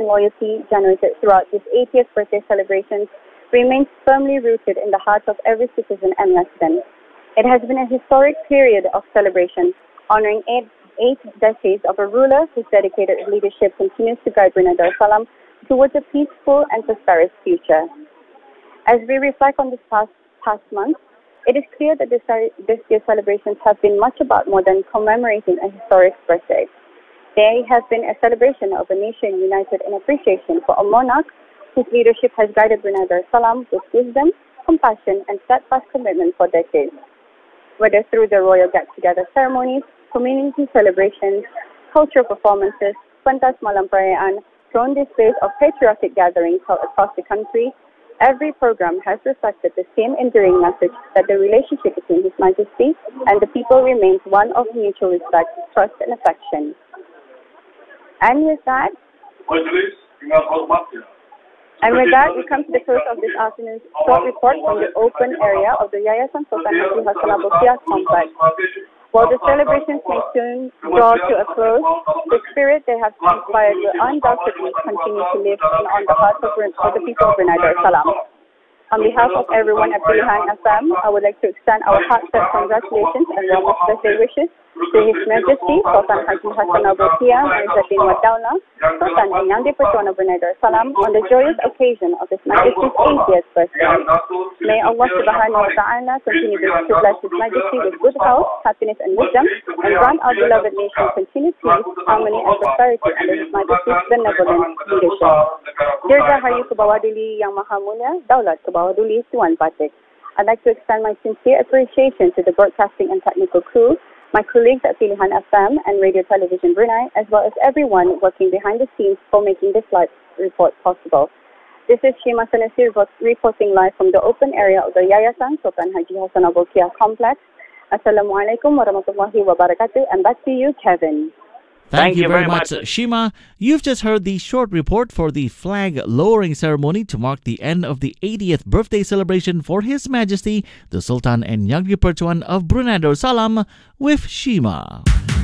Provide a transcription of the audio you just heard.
loyalty generated throughout this 80th birthday celebrations remains firmly rooted in the hearts of every citizen and resident. It has been a historic period of celebration, honoring eight decades of a ruler whose dedicated leadership continues to guide Brunei Darussalam towards a peaceful and prosperous future. As we reflect on this past month, it is clear that this year's celebrations have been much about more than commemorating a historic birthday. They have been a celebration of a nation united in appreciation for a monarch whose leadership has guided Brunei Darussalam with wisdom, compassion, and steadfast commitment for decades. Whether through the royal get-together ceremonies, community celebrations, cultural performances, pentas malam perayaan, drone displays of patriotic gatherings held across the country, every program has reflected the same enduring message that the relationship between His Majesty and the people remains one of mutual respect, trust, and affection. And with that, we come to the close of this afternoon's short report from the open area of the Yayasan Sultan Haji Hassan Al Bolkiah complex. While the celebrations may soon draw to a close, the spirit they have inspired will undoubtedly continue to live on the hearts of the people of Brunei Darussalam. On behalf of everyone at Pilihan FM, I would like to extend our heartfelt congratulations and warmest birthday wishes to His Majesty Sultan Haji Hassan Al Bolkiah Izzaddin Wad Daulah, Sultan and Yang di-Pertuan of Brunei Darussalam, on the joyous occasion of His Majesty's 80th birthday. May Allah Subhanahu Wa Taala continue to bless His Majesty with good health, happiness, and wisdom, and grant our beloved nation continued peace, harmony, and prosperity under His Majesty's benevolent leadership. Dirgahayu Kebawaduli Yang Maha Mulia, Daulat Kebawaduli Tuan Patik. I'd like to extend my sincere appreciation to the broadcasting and technical crew, my colleagues at Pilihan FM and Radio Television Brunei, as well as everyone working behind the scenes for making this live report possible. This is Shima Sanasir reporting live from the open area of the Yayasan Sultan Haji Hassan Al Bolkiah complex. Assalamualaikum warahmatullahi wabarakatuh, and back to you, Kevin. Thank you very much, Shima. You've just heard the short report for the flag lowering ceremony to mark the end of the 80th birthday celebration for His Majesty, the Sultan and Yang di-Pertuan of Brunei Darussalam, with Shima.